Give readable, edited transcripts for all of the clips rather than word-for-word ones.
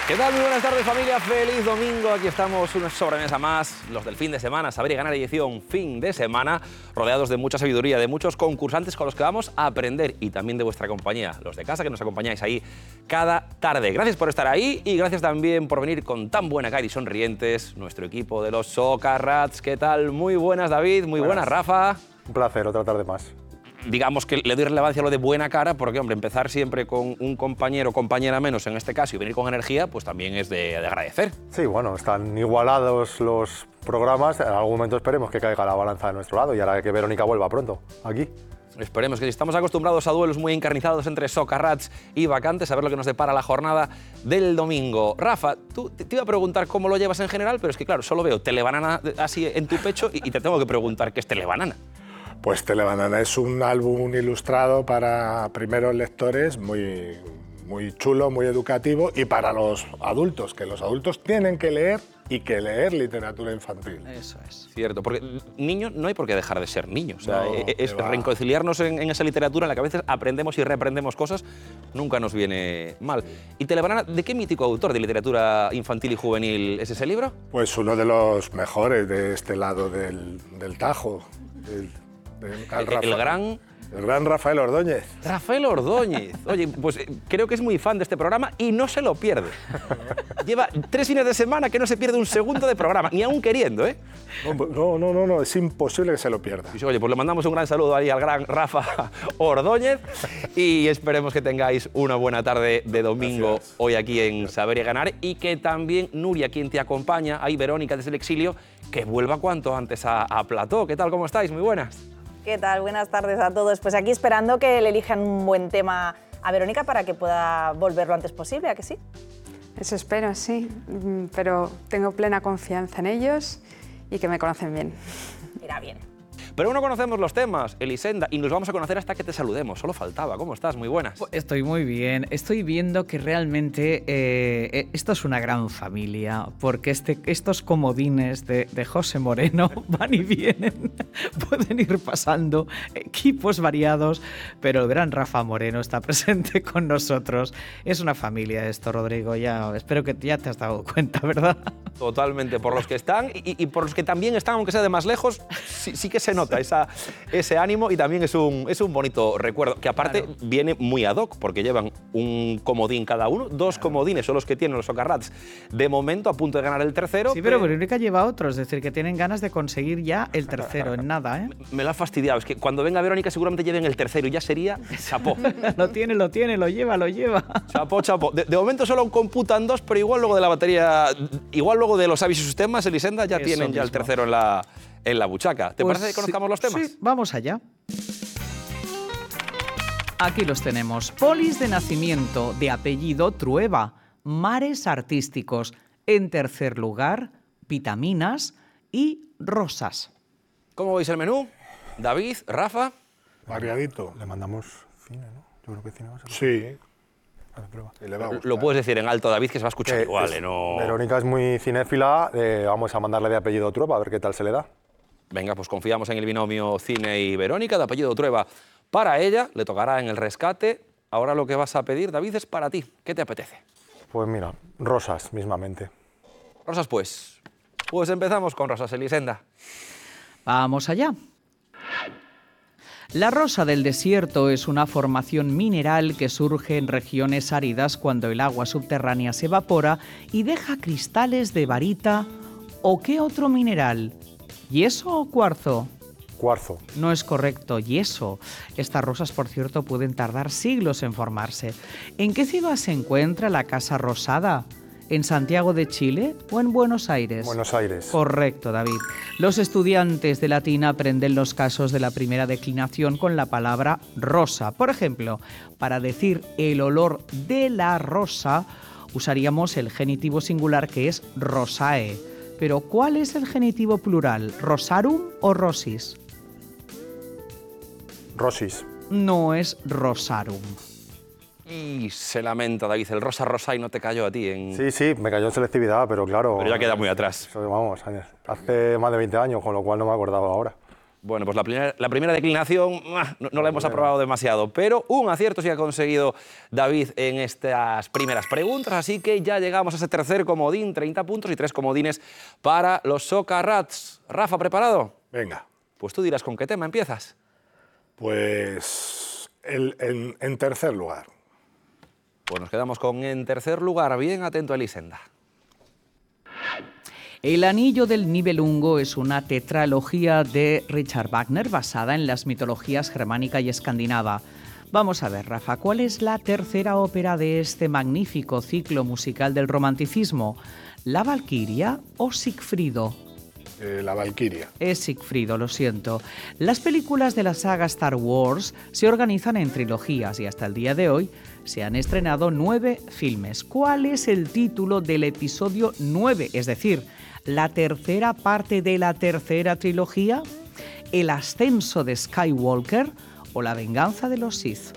¿Qué tal? Muy buenas tardes, familia. Feliz domingo. Aquí estamos, una sobremesa más, los del fin de semana, Saber y Ganar edición fin de semana, rodeados de mucha sabiduría, de muchos concursantes con los que vamos a aprender y también de vuestra compañía, los de casa que nos acompañáis ahí cada tarde. Gracias por estar ahí y gracias también por venir con tan buena cara y sonrientes, nuestro equipo de los Socarrats. ¿Qué tal? Muy buenas, David. Muy buenas, Rafa. Un placer, otra tarde más. Digamos que le doy relevancia a lo de buena cara porque, hombre, empezar siempre con un compañero o compañera menos en este caso y venir con energía, pues también es de agradecer. Sí, bueno, están igualados los programas. En algún momento esperemos que caiga la balanza de nuestro lado y ahora que Verónica vuelva pronto, aquí. Esperemos que si estamos acostumbrados a duelos muy encarnizados entre Socarrats y Vacantes, a ver lo que nos depara la jornada del domingo. Rafa, te iba a preguntar cómo lo llevas en general, pero es que, claro, solo veo Telebanana así en tu pecho y te tengo que preguntar qué es Telebanana. Pues Telebanana es un álbum ilustrado para primeros lectores muy chulo, muy educativo, y para los adultos, que los adultos tienen que leer y que leer literatura infantil. Eso es. Cierto, porque niños no hay por qué dejar de ser niños. O sea, No, es reconciliarnos en esa literatura en la que a veces aprendemos y reaprendemos cosas, nunca nos viene mal. ¿Y Telebanana, de qué mítico autor de literatura infantil y juvenil es ese libro? Pues uno de los mejores de este lado del Tajo. El gran Rafael Ordóñez. Rafael Ordóñez. Oye, pues creo que es muy fan de este programa y no se lo pierde. Lleva 3 fines de semana que no se pierde un segundo de programa, ni aún queriendo, ¿eh? No, es imposible que se lo pierda. Sí, oye, pues le mandamos un gran saludo ahí al gran Rafa Ordóñez y esperemos que tengáis una buena tarde de domingo. Gracias. Hoy aquí en Saber y Ganar, y que también Nuria, quien te acompaña, ahí Verónica desde el exilio, que vuelva cuanto antes a Plató. ¿Qué tal? ¿Cómo estáis? Muy buenas. ¿Qué tal? Buenas tardes a todos. Pues aquí esperando que le elijan un buen tema a Verónica para que pueda volver lo antes posible, ¿a que sí? Eso espero, sí, pero tengo plena confianza en ellos y que me conocen bien. Irá bien. Pero aún no conocemos los temas, Elisenda, y nos vamos a conocer hasta que te saludemos. Solo faltaba. ¿Cómo estás? Muy buenas. Estoy muy bien. Estoy viendo que realmente esto es una gran familia, porque estos comodines de José Moreno van y vienen, pueden ir pasando, equipos variados, pero el gran Rafa Moreno está presente con nosotros. Es una familia esto, Rodrigo. Ya espero que ya te has dado cuenta, ¿verdad? Totalmente. Por los que están y por los que también están, aunque sea de más lejos, sí que se nota ese ánimo, y también es un bonito recuerdo, que aparte viene muy ad hoc, porque llevan un comodín cada uno, 2 comodines son los que tienen los Socarrats de momento, a punto de ganar el tercero. Sí, pero Verónica lleva otro, es decir, que tienen ganas de conseguir ya el tercero en nada, ¿eh? Me lo ha fastidiado, es que cuando venga Verónica seguramente lleven el tercero y ya sería chapó. Lo tiene, lo lleva. Chapó. De momento solo computan 2, pero igual luego de la batería, igual luego de los avisos y sistemas, Elisenda, ya Eso tienen ya el mismo. tercero en la buchaca. ¿Te Pues parece que conozcamos los temas? Sí, vamos allá. Aquí los tenemos. Polis de nacimiento, de apellido Trueba. Mares artísticos. En tercer lugar, vitaminas y rosas. ¿Cómo veis el menú? David, Rafa. Variadito. Le mandamos cine, ¿no? Yo creo que cine va a ser. Sí. Vale, prueba. Y le va a gustar. Lo puedes decir en alto, David, que se va a escuchar igual, ¿eh? No... Verónica es muy cinéfila, vamos a mandarle de apellido Trueba a ver qué tal se le da. Venga, pues confiamos en el binomio Cine y Verónica, de apellido Trueba. Para ella, le tocará en el rescate. Ahora lo que vas a pedir, David, es para ti. ¿Qué te apetece? Pues mira, rosas mismamente. Rosas, pues. Pues empezamos con rosas, Elisenda. Vamos allá. La rosa del desierto es una formación mineral que surge en regiones áridas cuando el agua subterránea se evapora y deja cristales de barita. ¿O qué otro mineral? ¿Yeso o cuarzo? Cuarzo. No es correcto, yeso. Estas rosas, por cierto, pueden tardar siglos en formarse. ¿En qué ciudad se encuentra la Casa Rosada? ¿En Santiago de Chile o en Buenos Aires? Buenos Aires. Correcto, David. Los estudiantes de latín aprenden los casos de la primera declinación con la palabra rosa. Por ejemplo, para decir el olor de la rosa, usaríamos el genitivo singular que es rosae. Pero ¿cuál es el genitivo plural? ¿Rosarum o rosis? Rosis. No es rosarum. Y se lamenta, David, el rosa y no te cayó a ti en... Sí, me cayó en selectividad, pero claro... Pero ya queda muy atrás. Eso, vamos, hace más de 20 años, con lo cual no me acordaba ahora. Bueno, pues la primera declinación no la hemos aprobado demasiado, pero un acierto sí ha conseguido David en estas primeras preguntas, así que ya llegamos a ese tercer comodín, 30 puntos y 3 comodines para los Soccerrats. Rafa, ¿preparado? Venga. Pues tú dirás con qué tema empiezas. Pues en tercer lugar. Pues nos quedamos con en tercer lugar. Bien atento, Elisenda. El Anillo del Nibelungo es una tetralogía de Richard Wagner basada en las mitologías germánica y escandinava. Vamos a ver, Rafa, ¿cuál es la tercera ópera de este magnífico ciclo musical del romanticismo? ¿La Valquiria o Sigfrido? La Valquiria. Es Sigfrido, lo siento. Las películas de la saga Star Wars se organizan en trilogías y hasta el día de hoy se han estrenado 9 filmes. ¿Cuál es el título del episodio 9? Es decir, la tercera parte de la tercera trilogía, ¿El ascenso de Skywalker o La venganza de los Sith?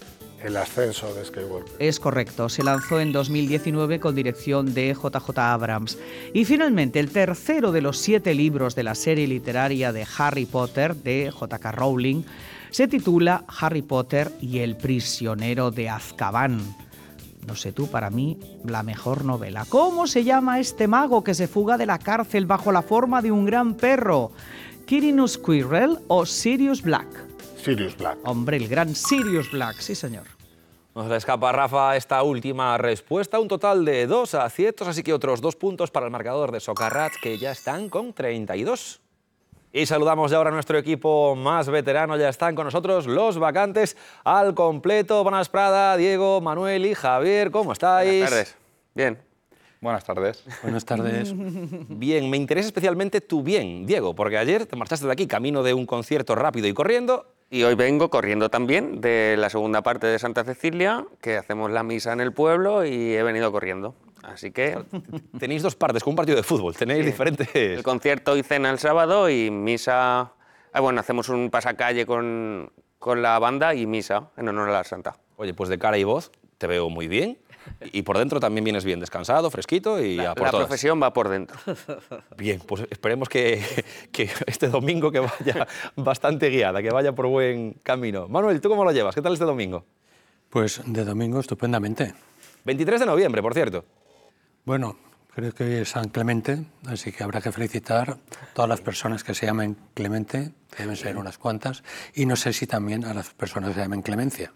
El ascenso de Skywalker. Es correcto, se lanzó en 2019 con dirección de JJ Abrams. Y finalmente, el tercero de los 7 libros de la serie literaria de Harry Potter, de J.K. Rowling, se titula Harry Potter y el prisionero de Azkaban. No sé tú, para mí, la mejor novela. ¿Cómo se llama este mago que se fuga de la cárcel bajo la forma de un gran perro? ¿Quirinus Quirrell o Sirius Black? Sirius Black. Hombre, el gran Sirius Black, sí señor. Nos le escapa a Rafa esta última respuesta, un total de 2 aciertos, así que otros 2 puntos para el marcador de Soccerrats, que ya están con 32. Y saludamos ya ahora a nuestro equipo más veterano, ya están con nosotros los vacantes al completo. Buenas Prada, Diego, Manuel y Javier, ¿cómo estáis? Buenas tardes. Bien. Buenas tardes. Buenas tardes. Bien, me interesa especialmente tu bien, Diego, porque ayer te marchaste de aquí camino de un concierto rápido y corriendo. Y hoy vengo corriendo también de la segunda parte de Santa Cecilia, que hacemos la misa en el pueblo y he venido corriendo. Así que... Tenéis 2 partes, como un partido de fútbol, tenéis diferentes... El concierto y cena el sábado y misa... bueno, hacemos un pasacalle con la banda y misa en honor a la Santa. Oye, pues de cara y voz te veo muy bien. Y por dentro también vienes bien descansado, fresquito y a por La todas. profesión va por dentro. Bien, pues esperemos que este domingo que vaya bastante guiada, que vaya por buen camino. Manuel, ¿tú cómo lo llevas? ¿Qué tal este domingo? Pues de domingo estupendamente. 23 de noviembre, por cierto. Bueno, creo que hoy es San Clemente, así que habrá que felicitar a todas las personas que se llamen Clemente, que deben ser unas cuantas, y no sé si también a las personas que se llamen Clemencia.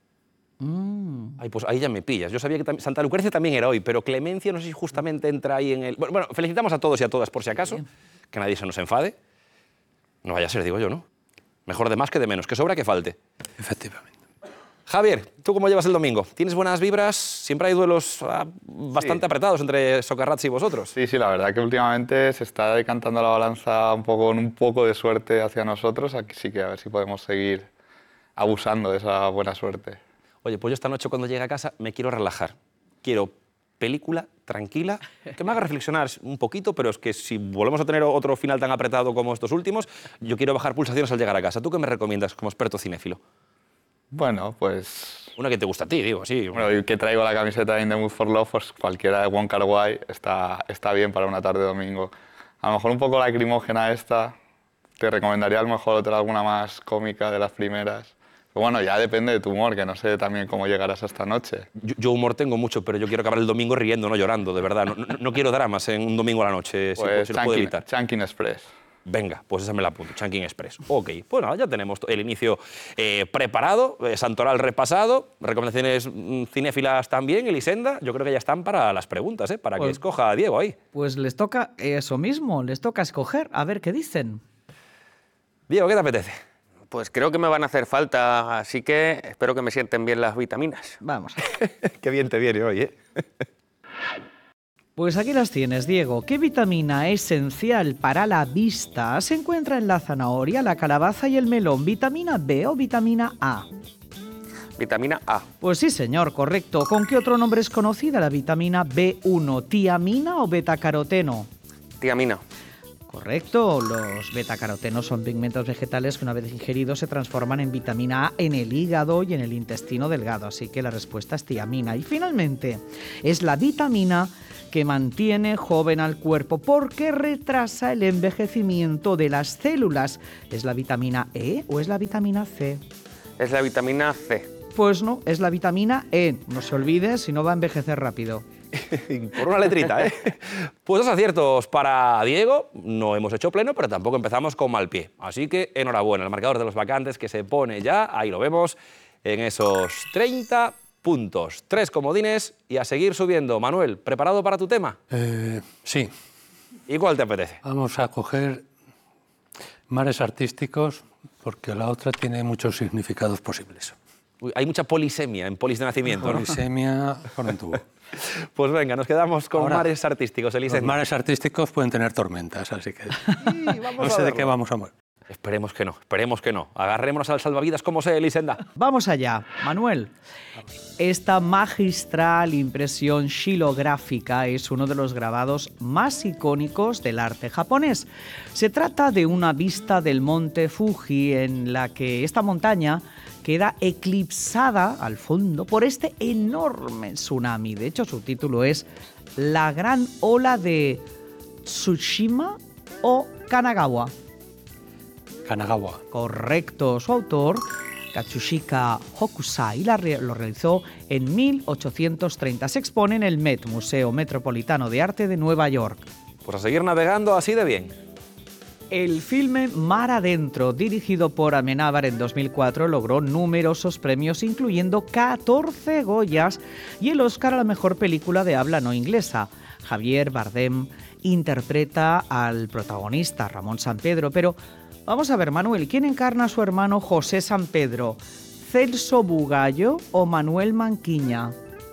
Ay, pues ahí ya me pillas. Yo sabía que Santa Lucrecia también era hoy, pero Clemencia no sé si justamente entra ahí en el... Bueno, felicitamos a todos y a todas por si acaso, que nadie se nos enfade. No vaya a ser, digo yo, ¿no? Mejor de más que de menos, que sobra que falte. Efectivamente. Javier, ¿tú cómo llevas el domingo? ¿Tienes buenas vibras? Siempre hay duelos bastante apretados entre Soccerrats y vosotros. Sí, la verdad que últimamente se está decantando la balanza con un poco de suerte hacia nosotros, así que a ver si podemos seguir abusando de esa buena suerte. Oye, pues yo esta noche cuando llegue a casa me quiero relajar. Quiero película tranquila, que me haga reflexionar un poquito, pero es que si volvemos a tener otro final tan apretado como estos últimos, yo quiero bajar pulsaciones al llegar a casa. ¿Tú qué me recomiendas como experto cinéfilo? Bueno, pues... Una que te gusta a ti, digo, sí. Bueno, y que traigo la camiseta de In the Mood for Love, pues cualquiera de Wong Kar-wai está bien para una tarde de domingo. A lo mejor un poco lacrimógena esta, te recomendaría a lo mejor otra alguna más cómica de las primeras. Pero bueno, ya depende de tu humor, que no sé también cómo llegarás esta noche. Yo humor tengo mucho, pero yo quiero acabar el domingo riendo, no llorando, de verdad. No quiero dramas en un domingo a la noche, Pues si lo puedo evitar. Chunkin Express. Venga, pues esa me la apunto, Chunkin Express. Ok, pues nada, ya tenemos el inicio preparado, Santoral repasado, recomendaciones cinéfilas también, Elisenda. Yo creo que ya están para las preguntas, para que escoja a Diego ahí. Pues les toca eso mismo, les toca escoger, a ver qué dicen. Diego, ¿qué te apetece? Pues creo que me van a hacer falta, así que espero que me sienten bien las vitaminas. Vamos. Qué bien te viene hoy, Pues aquí las tienes, Diego. ¿Qué vitamina esencial para la vista se encuentra en la zanahoria, la calabaza y el melón? ¿Vitamina B o vitamina A? Vitamina A. Pues sí, señor, correcto. ¿Con qué otro nombre es conocida la vitamina B1? ¿Tiamina o betacaroteno? Tiamina. Correcto, los betacarotenos son pigmentos vegetales que una vez ingeridos se transforman en vitamina A en el hígado y en el intestino delgado, así que la respuesta es tiamina. Y finalmente, es la vitamina que mantiene joven al cuerpo porque retrasa el envejecimiento de las células. ¿Es la vitamina E o es la vitamina C? Es la vitamina C. Pues no, es la vitamina E. No se olvide, si no va a envejecer rápido. Por una letrita, ¿eh? Pues 2 aciertos para Diego. No hemos hecho pleno, pero tampoco empezamos con mal pie. Así que enhorabuena, el marcador de los vacantes que se pone ya, ahí lo vemos, en esos 30 puntos. 3 comodines y a seguir subiendo. Manuel, ¿preparado para tu tema? Sí. ¿Y cuál te apetece? Vamos a coger mares artísticos porque la otra tiene muchos significados posibles. Uy, hay mucha polisemia en Polis de Nacimiento, ¿no? Polisemia con un tubo. Pues venga, nos quedamos con Ahora, mares artísticos, Los Elisenda. mares artísticos pueden tener tormentas, así que vamos no a sé de verlo. qué vamos a morir. Esperemos que no, esperemos que no. Agarrémonos al salvavidas como sea, Elisenda. Vamos allá, Manuel. Esta magistral impresión xilográfica es uno de los grabados más icónicos del arte japonés. Se trata de una vista del monte Fuji en la que esta montaña queda eclipsada al fondo por este enorme tsunami. De hecho, su título es La gran ola de Tsushima o Kanagawa. Kanagawa. Correcto. Su autor, Katsushika Hokusai, lo realizó en 1830. Se expone en el Met, Museo Metropolitano de Arte de Nueva York. Pues a seguir navegando así de bien. El filme Mar Adentro, dirigido por Amenábar en 2004, logró numerosos premios, incluyendo 14 Goyas y el Oscar a la mejor película de habla no inglesa. Javier Bardem interpreta al protagonista, Ramón Sampedro, pero vamos a ver, Manuel, ¿quién encarna a su hermano José Sampedro? ¿Celso Bugallo o Manuel Manquiña?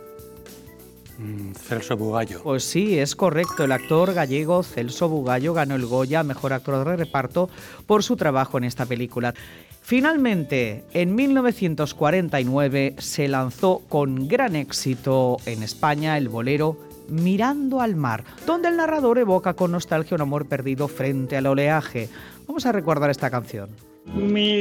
Celso Bugallo. Pues sí, es correcto. El actor gallego Celso Bugallo ganó el Goya a Mejor Actor de Reparto por su trabajo en esta película. Finalmente, en 1949 se lanzó con gran éxito en España el bolero Mirando al mar, donde el narrador evoca con nostalgia un amor perdido frente al oleaje. Vamos a recordar esta canción. Mirando